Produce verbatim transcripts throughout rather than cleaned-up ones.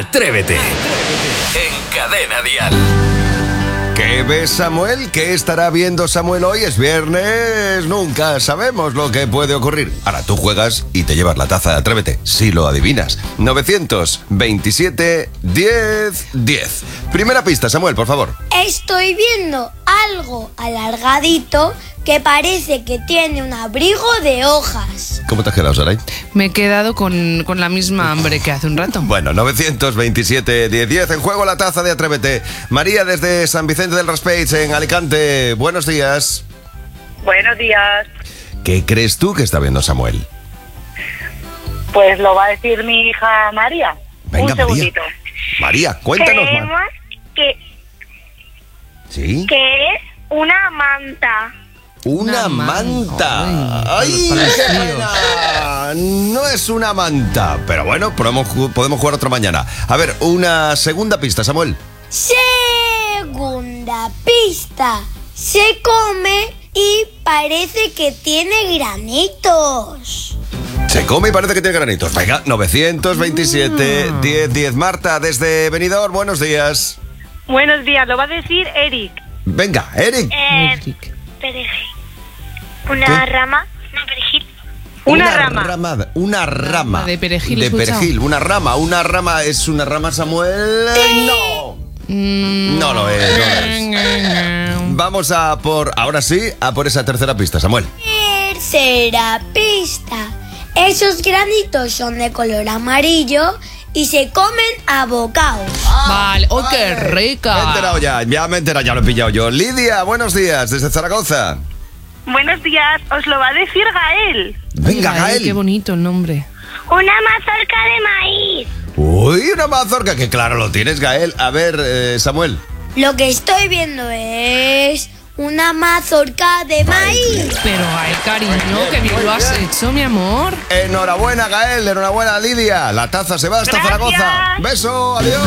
Atrévete. En Cadena Dial. ¿Qué ves, Samuel? ¿Qué estará viendo Samuel hoy? Es viernes, nunca sabemos lo que puede ocurrir. Ahora tú juegas y te llevas la taza de Atrévete, si lo adivinas. novecientos veintisiete, diez, diez. Primera pista, Samuel, por favor. Estoy viendo algo alargadito que parece que tiene un abrigo de hojas. ¿Cómo te has quedado, Saray? Me he quedado con, con la misma hambre que hace un rato. Bueno, novecientos veintisiete, diez, diez. En juego la taza de Atrévete. María desde San Vicente del Raspeig, en Alicante. Buenos días. Buenos días. ¿Qué crees tú que está viendo Samuel? Pues lo va a decir mi hija María. Venga, Un segundito. María. María, cuéntanos Creemos más. que, ¿Sí? que es una manta. Una, Una manta. manta. ¡Ay, Ay, qué para el pena! No es una manta. Pero bueno, podemos, ju- podemos jugar otra mañana. A ver, una segunda pista, Samuel. Segunda pista. Se come y parece que tiene granitos. Se come y parece que tiene granitos. Venga, novecientos veintisiete, diez, diez. Marta, desde Benidorm, buenos días. Buenos días, lo va a decir Eric. Venga, Eric. Eh, perejil. Una ¿Qué? rama. No, perejil. Una rama. rama. Una rama. De perejil, he De escuchado. perejil, una rama. Una rama es una rama, Samuel. Eh, No. Mm, No lo es, no lo es. Vamos a por, ahora sí, a por esa tercera pista, Samuel. Tercera pista. Esos granitos son de color amarillo y se comen a bocados. Vale, ¡oh, qué Me he rica! enterado ya, ya me he enterado, ya lo he pillado yo. Lidia, buenos días, desde Zaragoza. Buenos días, os lo va a decir Gael. Venga, Gael, Gael. Qué bonito el nombre. Una mazorca de maíz. Uy, una mazorca, que claro lo tienes, Gael. A ver, eh, Samuel. Lo que estoy viendo es una mazorca de maíz. Pero, ay, cariño, qué bien lo has hecho, mi amor. Enhorabuena, Gael, enhorabuena, Lidia. La taza se va hasta Gracias. Zaragoza. Beso, adiós.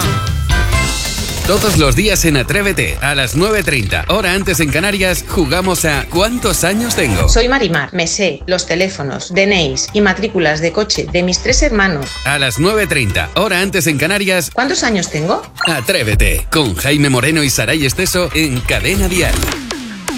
Todos los días en Atrévete, a las nueve treinta, hora antes en Canarias, jugamos a ¿Cuántos años tengo? Soy Marimar, me sé los teléfonos, D N Is y matrículas de coche de mis tres hermanos. A las nueve treinta, hora antes en Canarias, ¿Cuántos años tengo? Atrévete, con Jaime Moreno y Saray Esteso en Cadena Dial.